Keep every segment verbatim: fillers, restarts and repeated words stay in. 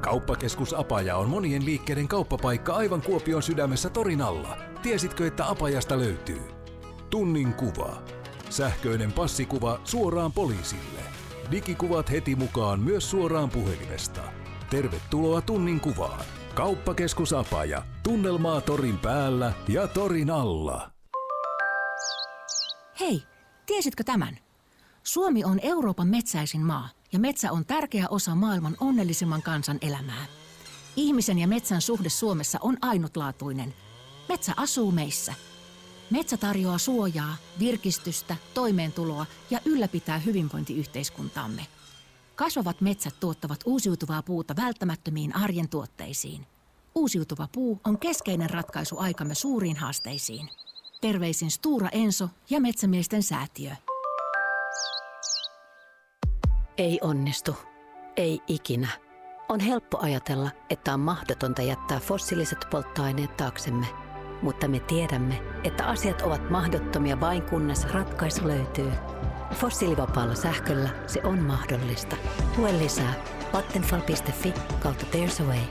Kauppakeskus Apaja on monien liikkeiden kauppapaikka aivan Kuopion sydämessä torin alla. Tiesitkö, että Apajasta löytyy tunnin kuva, sähköinen passikuva suoraan poliisille, digikuvat heti mukaan myös suoraan puhelimesta. Tervetuloa tunnin kuvaan. Kauppakeskus Apaja. Tunnelmaa torin päällä ja torin alla. Hei, tiesitkö tämän? Suomi on Euroopan metsäisin maa ja metsä on tärkeä osa maailman onnellisimman kansan elämää. Ihmisen ja metsän suhde Suomessa on ainutlaatuinen. Metsä asuu meissä. Metsä tarjoaa suojaa, virkistystä, toimeentuloa ja ylläpitää hyvinvointiyhteiskuntaamme. Kasvavat metsät tuottavat uusiutuvaa puuta välttämättömiin arjen tuotteisiin. Uusiutuva puu on keskeinen ratkaisu aikamme suuriin haasteisiin. Terveisin Stora Enso ja Metsämiesten säätiö. Ei onnistu. Ei ikinä. On helppo ajatella, että on mahdotonta jättää fossiiliset polttoaineet taaksemme. Mutta me tiedämme, että asiat ovat mahdottomia vain kunnes ratkaisu löytyy. Fossiilivapaalla sähköllä se on mahdollista. Lue lisää vattenfall piste fi kautta There's a Way.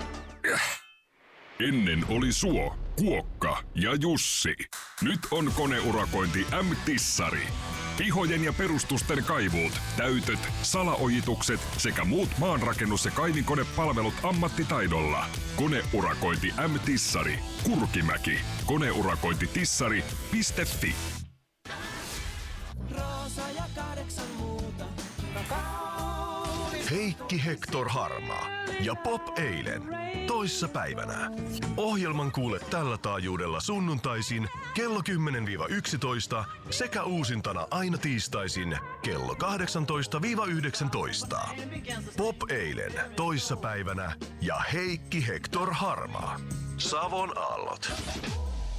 Ennen oli Suo, Kuokka ja Jussi. Nyt on koneurakointi M-Tissari. Pihojen ja perustusten kaivuut, täytöt, salaojitukset sekä muut maanrakennus- ja kaivinkonepalvelut ammattitaidolla. Koneurakointi M-Tissari. Kurkimäki. Koneurakointitissari piste fi. Heikki Hector Harmaa ja Pop eilen. Toissa päivänä. Ohjelman kuule tällä taajuudella sunnuntaisin kello kymmenen yksitoista sekä uusintana aina tiistaisin kello kahdeksantoista yhdeksäntoista. Pop eilen. Toissa päivänä ja Heikki Hector Harmaa. Savon aallot.